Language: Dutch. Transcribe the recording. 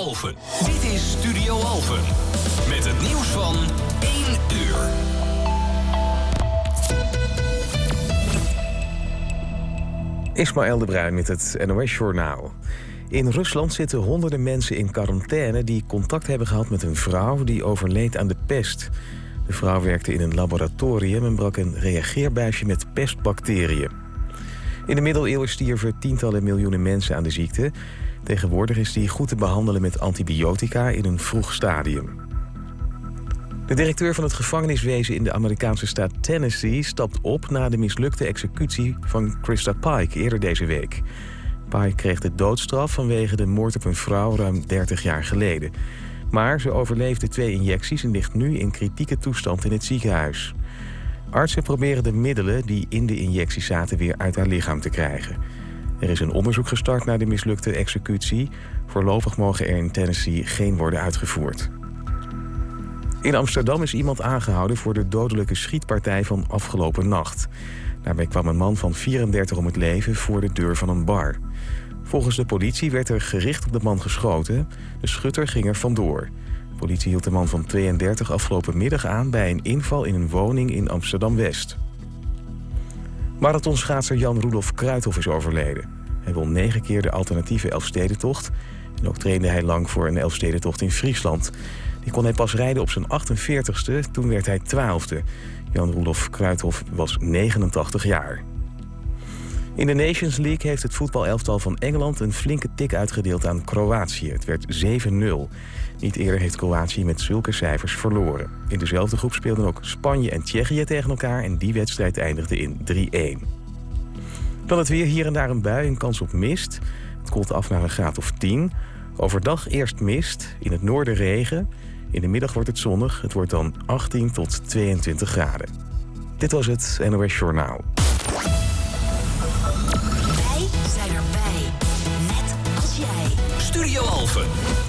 Alphen. Dit is Studio Alphen. Met het nieuws van 1 uur. Ismaël de Bruin met het NOS-journaal. In Rusland zitten honderden mensen in quarantaine die contact hebben gehad met een vrouw die overleed aan de pest. De vrouw werkte in een laboratorium en brak een reageerbuisje met pestbacteriën. In de middeleeuwen stierven tientallen miljoenen mensen aan de ziekte. Tegenwoordig is die goed te behandelen met antibiotica in een vroeg stadium. De directeur van het gevangeniswezen in de Amerikaanse staat Tennessee stapt op na de mislukte executie van Krista Pike eerder deze week. Pike kreeg de doodstraf vanwege de moord op een vrouw ruim 30 jaar geleden. Maar ze overleefde 2 injecties en ligt nu in kritieke toestand in het ziekenhuis. Artsen proberen de middelen die in de injecties zaten weer uit haar lichaam te krijgen. Er is een onderzoek gestart naar de mislukte executie. Voorlopig mogen er in Tennessee geen worden uitgevoerd. In Amsterdam is iemand aangehouden voor de dodelijke schietpartij van afgelopen nacht. Daarbij kwam een man van 34 om het leven voor de deur van een bar. Volgens de politie werd er gericht op de man geschoten. De schutter ging er vandoor. De politie hield de man van 32 afgelopen middag aan bij een inval in een woning in Amsterdam-West. Marathonschaatser Jan-Roelof Kruithof is overleden. Hij won 9 keer de alternatieve Elfstedentocht. En ook trainde hij lang voor een Elfstedentocht in Friesland. Die kon hij pas rijden op zijn 48ste, toen werd hij 12e. Jan-Roelof Kruithof was 89 jaar. In de Nations League heeft het voetbalelftal van Engeland een flinke tik uitgedeeld aan Kroatië. Het werd 7-0. Niet eerder heeft Kroatië met zulke cijfers verloren. In dezelfde groep speelden ook Spanje en Tsjechië tegen elkaar en die wedstrijd eindigde in 3-1. Dan het weer, hier en daar een bui en kans op mist. Het koelt af naar een graad of 10. Overdag eerst mist, in het noorden regen. In de middag wordt het zonnig. Het wordt dan 18 tot 22 graden. Dit was het NOS Journaal. Wij zijn erbij. Net als jij. Studio Alphen.